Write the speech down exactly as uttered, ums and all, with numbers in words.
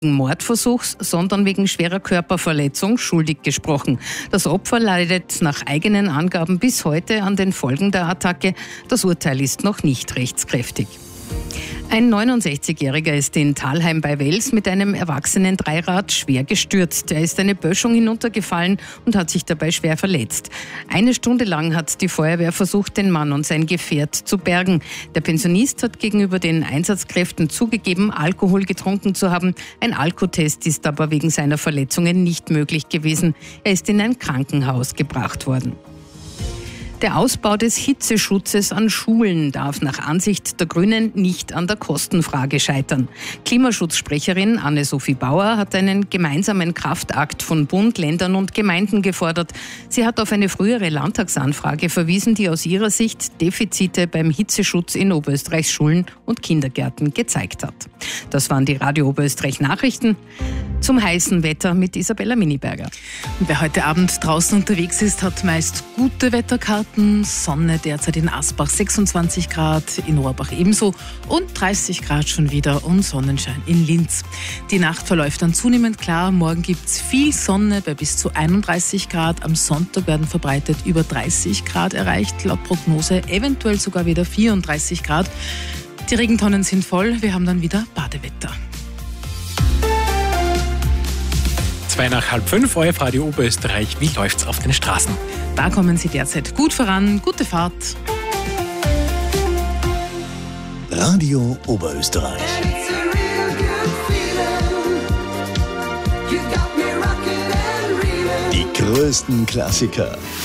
Mordversuchs, sondern wegen schwerer Körperverletzung schuldig gesprochen. Das Opfer leidet nach eigenen Angaben bis heute an den Folgen der Attacke. Das Urteil ist noch nicht rechtskräftig. Ein neunundsechzigjähriger ist in Thalheim bei Wels mit einem erwachsenen Dreirad schwer gestürzt. Er ist eine Böschung hinuntergefallen und hat sich dabei schwer verletzt. Eine Stunde lang hat die Feuerwehr versucht, den Mann und sein Gefährt zu bergen. Der Pensionist hat gegenüber den Einsatzkräften zugegeben, Alkohol getrunken zu haben. Ein Alkotest ist aber wegen seiner Verletzungen nicht möglich gewesen. Er ist in ein Krankenhaus gebracht worden. Der Ausbau des Hitzeschutzes an Schulen darf nach Ansicht der Grünen nicht an der Kostenfrage scheitern. Klimaschutzsprecherin Anne-Sophie Bauer hat einen gemeinsamen Kraftakt von Bund, Ländern und Gemeinden gefordert. Sie hat auf eine frühere Landtagsanfrage verwiesen, die aus ihrer Sicht Defizite beim Hitzeschutz in Oberösterreichs Schulen und Kindergärten gezeigt hat. Das waren die Radio Oberösterreich Nachrichten zum heißen Wetter mit Isabella Miniberger. Wer heute Abend draußen unterwegs ist, hat meist gute Wetterkarten. Sonne derzeit in Asbach sechsundzwanzig Grad, in Rohrbach ebenso und dreißig Grad schon wieder und Sonnenschein in Linz. Die Nacht verläuft dann zunehmend klar. Morgen gibt es viel Sonne bei bis zu einunddreißig Grad. Am Sonntag werden verbreitet über dreißig Grad erreicht, laut Prognose eventuell sogar wieder vierunddreißig Grad. Die Regentonnen sind voll, wir haben dann wieder Badewetter. Zwei nach halb fünf, O R F Radio Oberösterreich. Wie läuft's auf den Straßen? Da kommen Sie derzeit gut voran. Gute Fahrt. Radio Oberösterreich. Die größten Klassiker